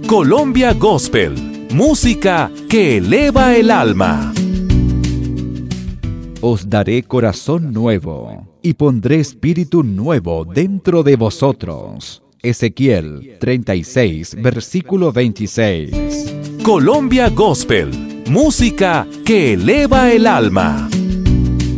Colombia Gospel, música que eleva el alma. Os daré corazón nuevo, y pondré espíritu nuevo dentro de vosotros. Ezequiel 36, versículo 26. Colombia Gospel, música que eleva el alma.